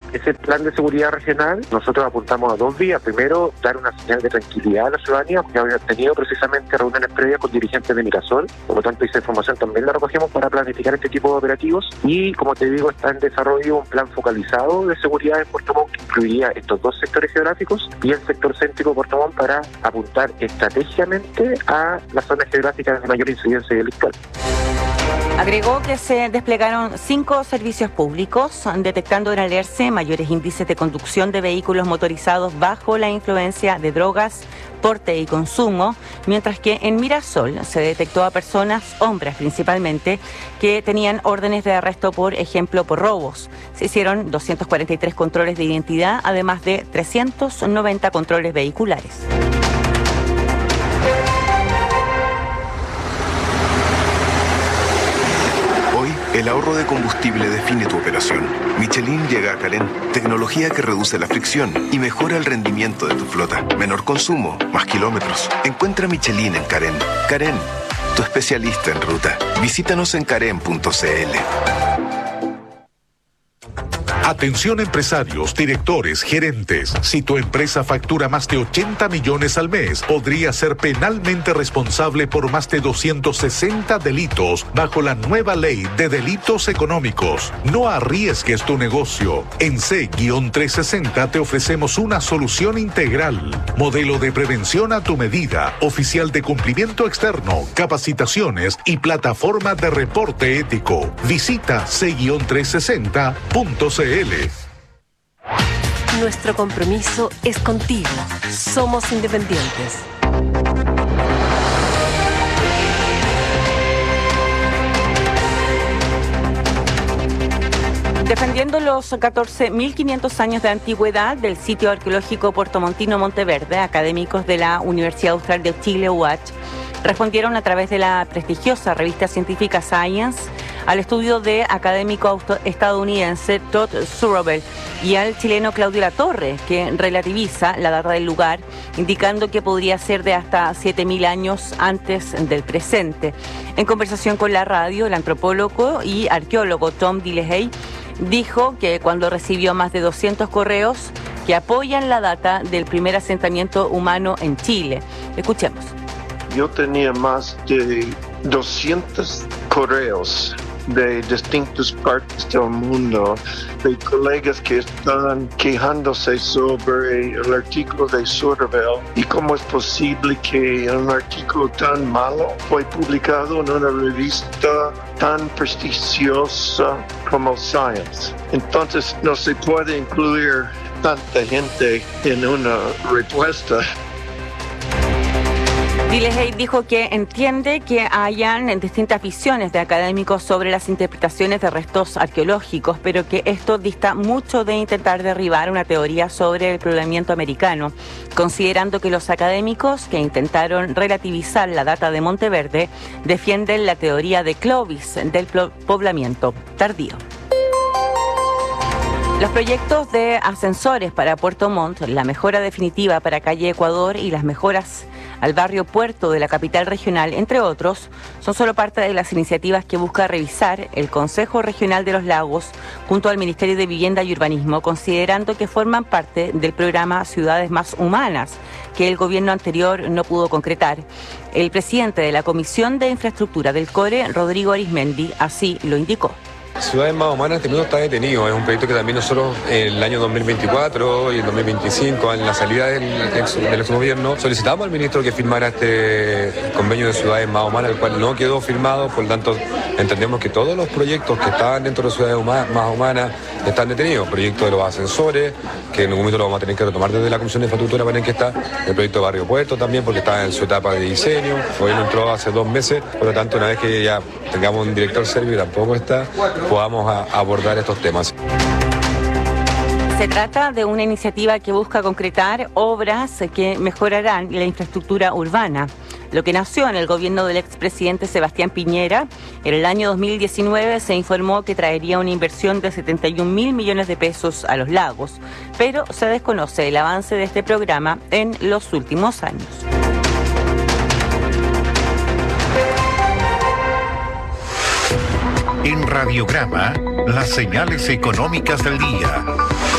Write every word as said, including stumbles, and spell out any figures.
ese plan de seguridad regional, nosotros apuntamos a dos vías. Primero, dar una señal de tranquilidad a la ciudadanía, porque habíamos tenido precisamente reuniones previas con dirigentes de Mirasol, por lo tanto esa información también la recogemos para planificar este tipo de operativos. Y como te digo, está en desarrollo un plan focalizado de seguridad en Puerto Montt que incluiría estos dos sectores geográficos y el sector céntrico de Puerto Montt para apuntar estratégicamente a las zonas geográficas de mayor incidencia delictual. Agregó que se desplegaron cinco servicios públicos, detectando en Alerce mayores índices de conducción de vehículos motorizados bajo la influencia de drogas, porte y consumo, mientras que en Mirasol se detectó a personas, hombres principalmente, que tenían órdenes de arresto, por ejemplo, por robos. Se hicieron doscientos cuarenta y tres controles de identidad, además de trescientos noventa controles vehiculares. El ahorro de combustible define tu operación. Michelin llega a Carén, tecnología que reduce la fricción y mejora el rendimiento de tu flota. Menor consumo, más kilómetros. Encuentra Michelin en Carén. Carén, tu especialista en ruta. Visítanos en carén punto c l. Atención empresarios, directores, gerentes. Si tu empresa factura más de ochenta millones al mes, podría ser penalmente responsable por más de doscientos sesenta delitos bajo la nueva ley de delitos económicos. No arriesgues tu negocio. En C trescientos sesenta te ofrecemos una solución integral. Modelo de prevención a tu medida, oficial de cumplimiento externo, capacitaciones y plataforma de reporte ético. Visita C trescientos sesenta punto c l. Nuestro compromiso es contigo. Somos independientes. Defendiendo los catorce mil quinientos años de antigüedad del sitio arqueológico puertomontino Monteverde, académicos de la Universidad Austral de Chile, U A C H, respondieron a través de la prestigiosa revista científica Science al estudio de académico estadounidense Todd Surrobel y al chileno Claudio Latorre, que relativiza la data del lugar, indicando que podría ser de hasta siete mil años antes del presente. En conversación con la radio, el antropólogo y arqueólogo Tom Dillehay dijo que cuando recibió más de doscientos correos que apoyan la data del primer asentamiento humano en Chile. Escuchemos. Yo tenía más de doscientos correos de distintas partes del mundo, de colegas que están quejándose sobre el artículo de Surrobel y cómo es posible que un artículo tan malo fue publicado en una revista tan prestigiosa como Science. Entonces no se puede incluir tanta gente en una respuesta. Dillehay dijo que entiende que hayan distintas visiones de académicos sobre las interpretaciones de restos arqueológicos, pero que esto dista mucho de intentar derribar una teoría sobre el poblamiento americano, considerando que los académicos que intentaron relativizar la data de Monteverde defienden la teoría de Clovis del poblamiento tardío. Los proyectos de ascensores para Puerto Montt, la mejora definitiva para calle Ecuador y las mejoras al barrio Puerto de la capital regional, entre otros, son solo parte de las iniciativas que busca revisar el Consejo Regional de los Lagos junto al Ministerio de Vivienda y Urbanismo, considerando que forman parte del programa Ciudades Más Humanas, que el gobierno anterior no pudo concretar. El presidente de la Comisión de Infraestructura del CORE, Rodrigo Arismendi, así lo indicó. Ciudades Más Humanas, este minuto está detenido. Es un proyecto que también nosotros en el año dos mil veinticuatro y el dos mil veinticinco, en la salida del ex, del ex gobierno, solicitamos al ministro que firmara este convenio de Ciudades Más Humanas, el cual no quedó firmado. Por lo tanto, entendemos que todos los proyectos que estaban dentro de Ciudades Más Humanas están detenidos. El proyecto de los ascensores, que en algún momento lo vamos a tener que retomar desde la Comisión de Infraestructura para en que está. El proyecto de Barrio Puerto también, porque está en su etapa de diseño. Hoy no entró hace dos meses. Por lo tanto, una vez que ya tengamos un director serbio, tampoco está, podamos a abordar estos temas. Se trata de una iniciativa que busca concretar obras que mejorarán la infraestructura urbana. Lo que nació en el gobierno del expresidente Sebastián Piñera, en el año dos mil diecinueve se informó que traería una inversión de setenta y un mil millones de pesos a los lagos, pero se desconoce el avance de este programa en los últimos años. En Radiograma, las señales económicas del día.